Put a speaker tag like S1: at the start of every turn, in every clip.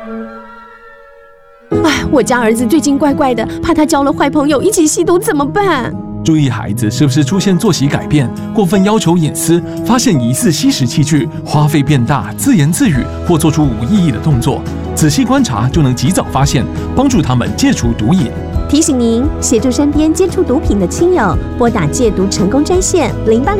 S1: 哎，我家儿子最近怪怪的，怕他交了坏朋友一起吸毒怎么办？
S2: 注意孩子是不是出现作息改变、过分要求隐私、发现疑似吸食器具、花费变大、自言自语或做出无意义的动作，仔细观察就能及早发现，帮助他们戒除毒瘾。
S1: 提醒您，协助身边接触毒品的亲友，拨打戒毒成功专线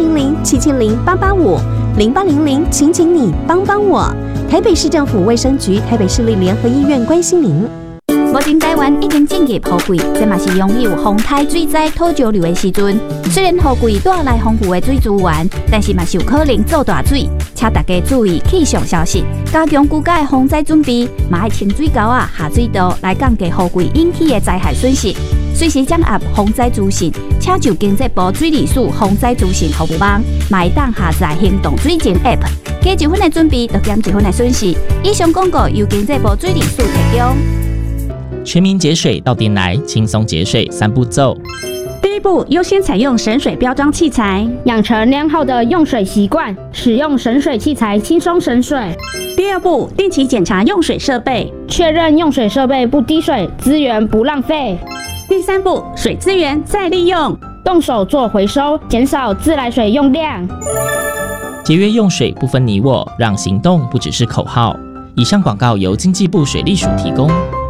S1: 0800770885 0800，请你帮帮我。台北市政府卫生局、台北市立联合医院关心您。
S3: 目前台湾已经进入雨季，这嘛是拥有风台水灾土石流的时阵。虽然雨季带来丰富的水资源，但是嘛是有可能造大水，请大家注意气象消息，加强居家的防灾准备，嘛要清水沟下水道来降低雨季引起的灾害损失。随时掌握防灾资讯，请就经济部水利署防灾资讯服务网，嘛会当下载行动水情 App， 加一分的准备，就减一分的损失。以上广告由经济部水利署提供。
S4: 全民节水到店来，轻松节水3步骤。
S5: 第一步，优先采用省水标章器材，
S6: 养成良好的用水习惯，使用省水器材轻松省水。
S5: 第二步，定期检查用水设备，
S6: 确认用水设备不滴水，资源不浪费。
S5: 第三步，水资源再利用，
S6: 动手做回收，减少自来水用量。
S4: 节约用水不分你我，让行动不只是口号。以上广告由经济部水利署提供。